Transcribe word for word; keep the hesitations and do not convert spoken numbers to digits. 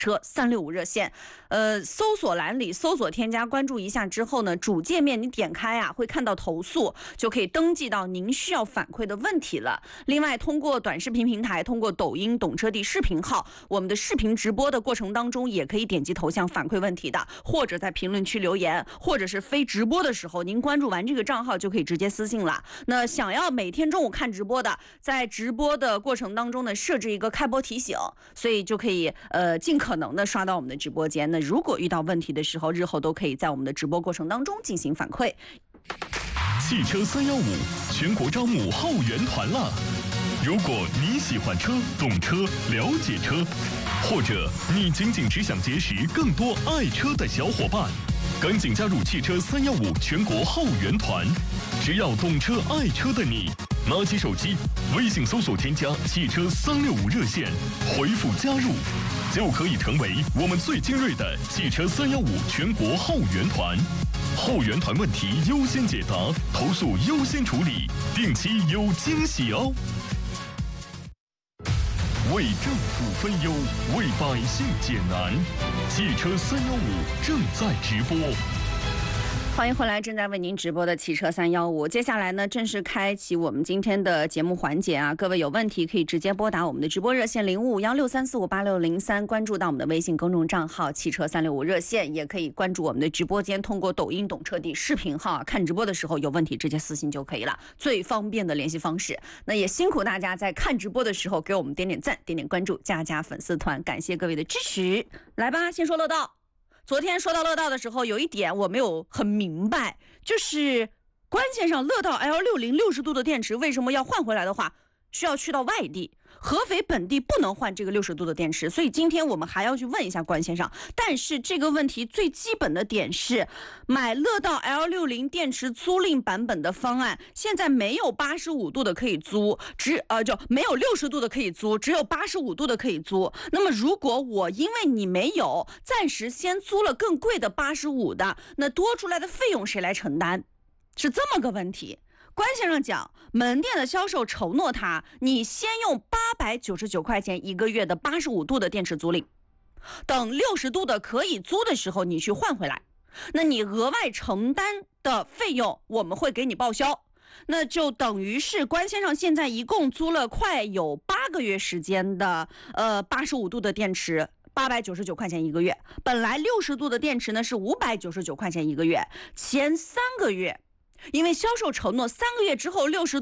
车三六五热线，呃，搜索栏里搜索添加关注一下之后呢，主界面你点开啊，会看到投诉，就可以登记到您需要反馈的问题了。另外，通过短视频平台，通过抖音懂车帝视频号，我们的视频直播的过程当中，也可以点击头像反馈问题的，或者在评论区留言，或者是非直播的时候，您关注完这个账号就可以直接私信了。那想要每天中午看直播的，在直播的过程当中呢，设置一个开播提醒，所以就可以呃尽可能的刷到我们的直播间。那如果遇到问题的时候，日后都可以在我们的直播过程当中进行反馈。 汽车三一五全国招募后援团了。如果你喜欢车、懂车、了解车，或者你仅仅只想结识更多爱车的小伙伴，赶紧加入汽车三一五全国后援团。只要懂车爱车的你，拿起手机，微信搜索添加汽车三六五热线，回复加入，就可以成为我们最精锐的汽车三一五全国后援团。后援团问题优先解答，投诉优先处理，定期有惊喜哦。为政府分忧，为百姓解难，汽车三一五正在直播。 欢迎回来，正在为您直播的汽车三一五。接下来呢，正式开启我们今天的节目环节啊！各位有问题可以直接拨打我们的直播热线零五五幺六三四五八六零三，关注到我们的微信公众账号汽车三六五热线，也可以关注我们的直播间，通过抖音懂车帝视频号啊，看直播的时候有问题直接私信就可以了，最方便的联系方式。那也辛苦大家在看直播的时候给我们点点赞、点点关注、加加粉丝团，感谢各位的支持。来吧，先说乐道。昨天说到乐道的时候，有一点我没有很明白，就是关键上乐道 L 六十 六十度的电池为什么要换回来的话，需要去到外地，合肥本地不能换这个六十度的电池，所以今天我们还要去问一下关先生。但是这个问题最基本的点是，买乐道 L 六十 电池租赁版本的方案，现在没有八十五度的可以租，只呃就没有六十度的可以租，只有八十五度的可以租。那么如果我因为你没有，暂时先租了更贵的八十五的，那多出来的费用谁来承担？是这么个问题。关先生讲，门店的销售承诺他，你先用八百九十九块钱一个月的八十五度的电池租赁，等六十度的可以租的时候你去换回来，那你额外承担的费用我们会给你报销。那就等于是关先生现在一共租了快有八个月时间的呃八十五度的电池，八百九十九块钱一个月，本来六十度的电池呢是五百九十九块钱一个月，前三个月因为销售承诺三个月之后六十度